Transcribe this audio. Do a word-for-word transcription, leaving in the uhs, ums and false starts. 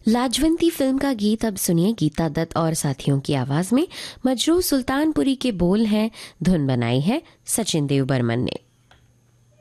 लाजवंती film का गीत अब सुनिए गीता दत्त और साथियों की आवाज में। मजरूह सुल्तानपुरी के बोल हैं, धुन बनाई है सचिन देव बर्मन ने।